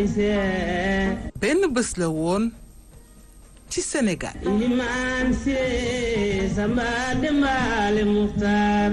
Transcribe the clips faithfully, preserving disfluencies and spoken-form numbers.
benn bés la woon ci Sénégal. Ilimaan Siré Samba Dembaale Muxtaar.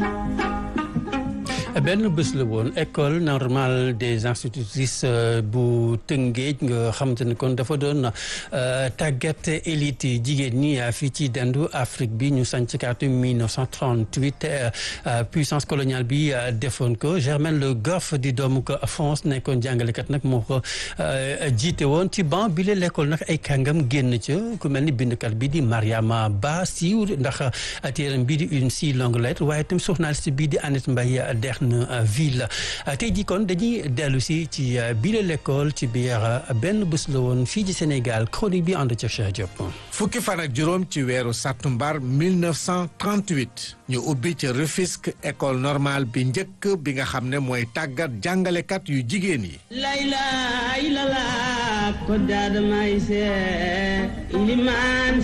benn bés la woon école normale des institutrices bu Tëngéej nga xamante ne kon dafa doon tàggat élite jigéen ñi fii ci dendu Afrique bi ñu sanc kaatu mille neuf cent trente-huit puissance coloniale bi defoon ko Germaine Le Goff di doomu ko France nekkoon jàngalekat nag moo ko jiite woon ci ban bi la l'école nag ay kàngam génn ca ku mel ni bindkat bi di Mariama Ba siiw ndax téeram bii di une si longue lettre waaye tam journaliste bii di Annette Mbaye dex na ville tey jii kon dañuy dellu si ci biir l'école ci biir benn bés la woon fii ci Sénégal chronique bi ànd ca Cheikh Diop. fukki fan ak juróom ci weeru sàttumbar mille neuf cent trente-huit ñu ubbi ci Rufisque école normale bi njëkk bi nga xam ne mooy tàggat jàngalekat yu jigéen yi. layla ilala ko daadamay se Ilimaan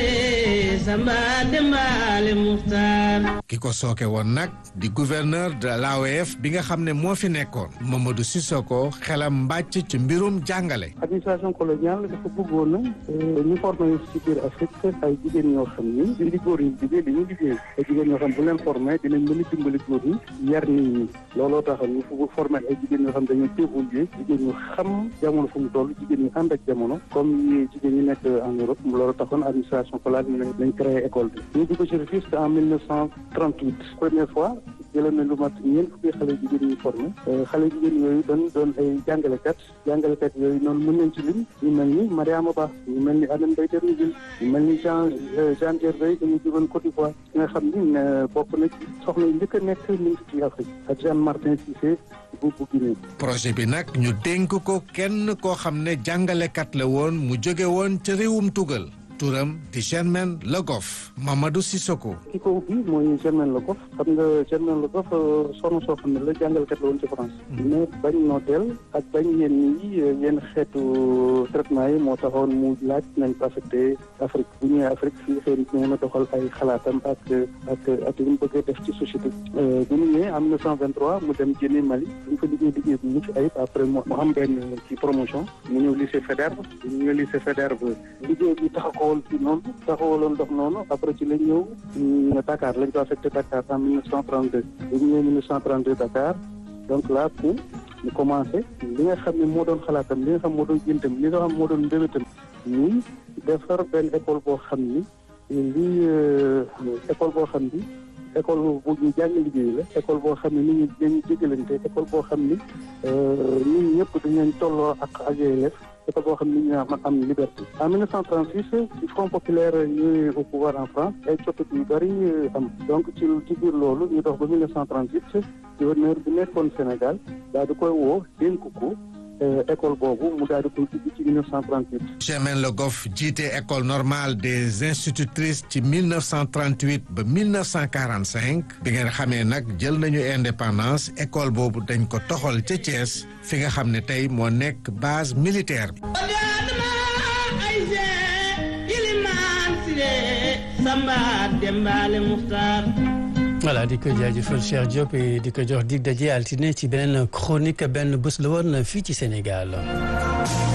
Siré Samba Dembaale Muxtaar. ki ko sooke woon nag di gouverneur de l'A O F bi nga xam ne moo fi nekkoon Mamadou Sissoko xelam mbàcc ci mbirum jàngale. administration coloniale dafa bëggoon na ñu formé ci biir Afrique ay jigéen ñoo xam ni dindi góor ñi liggéey li ñu liggéey ay jigéen ñoo xam bu leen formé dinañ mën a dimbali góor ñi yar nit ñi looloo taxoon ñu bëgg formé ay jigéen ñoo xam dañoo évolué jigéen ñu xam jamono fu mu toll jigéen ñi ànd ak jamono comme ñi jigéen ñi nekk en Europe loolu taxoon administration coloniale nañ créé école bi ñu dugg ci Rufisque en mille neuf cent trente-huit première fois jëloon na lu mat ñeent fukki xale jigéen ñi formé xale jigéen yooyu doon doon ay jàngalekat jàngalekat yooyu noonu mën nañ ci lim ñu mel ni Mariama Ba ñu mel ni Annette Mbaye Derneville ñu mel ni Jean Jean Gervais dañu jógoon Côte d'Ivoire ki nga xam ni bokk na ci soxna yu njëkk a nekk ministre ci Afrique ak Jean Martin Cissé bu bu Guinée. projet bi nag ñu dénk ko kenn koo xam ne jàngalekat la woon mu jóge woon ca réewum tugal turam di Germaine Le Goff Mamadou Sissoko. ki ko ubbi mooy Germaine Le Goff xam nga Germaine Le Goff soxna soo xam ne la jàngalekat la woon ci France. mais bañ nooteel ak bañ yenn yi yenn xeetu traitement yi moo taxoon mu laaj nañ ko affecté Afrique bu ñëwee Afrique fii xëy na mën a doxal ay xalaatam ak ak ak li mu bëgg a def ci société bi. bu ñu ñëwee en mille neuf cent vingt-trois mu dem Guinée Mali ñu fa liggéey liggéey bu mucc ayib après mu am benn ci promotion mu ñëw lycée Faidherbe bu ñu ñëwee lycée Faidherbe liggéey bi tax ko woon ci noonu taxawaloon dox noonu après ci lañ ñëw Dakar lañ ko affecté Dakar en mille neuf cent trente-deux bu ñu ñëwee mille neuf cent trente-deux Dakar donc là pour ñu commencé li nga xam ne moo doon xalaatam li nga xam moo doon jëntam li nga xam moo doon mbébétam ñuy defar benn école boo xam ni lii école boo xam ni école bu ñu jàng liggéey la école boo xam ne nit ñi dañuy jégalante école boo xam ni nit ñi ñëpp dañu tolloo ak ak élèves école boo xam ne nit ñi am am liberté. en mille neuf cent trente-six ci Front populaire ñëwee au pouvoir en France ay coppite yu bëri am donc ci ci biir loolu ñu dox ba mille neuf cent trente-huit gouverneur bi nekkoon Sénégal daal di koy woo dénk ko école boobu mu daal di koy ubbi ci mille neuf cent trente-huit. Germaine Le Goff jiite école normale des institutrices ci mille neuf cent trente-huit ba mille neuf cent quarante-cinq bi ngeen xamee nag jël nañu indépendance école boobu dañ ko toxal ca Thiès fi nga xam ne tey moo nekk base militaire bi. voilà di ko jaajëfal Cheikh Diop di ko jox dig daje altine ci beneen chronique benn bés la woon fii ci Sénégal.